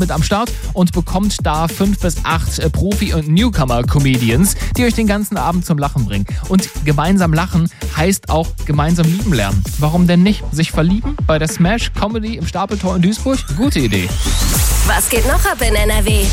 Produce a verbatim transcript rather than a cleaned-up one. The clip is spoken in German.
mit am Start und bekommt da fünf bis acht äh, Profi- und Newcomer-Comedians, die euch den ganzen Abend zum Lachen bringen. Und gemeinsam lachen heißt auch gemeinsam lieben lernen. Warum denn nicht? Sich verlieben bei der Smash Comedy im Stapeltor in Duisburg? Gute Idee. Was geht noch ab in N R W?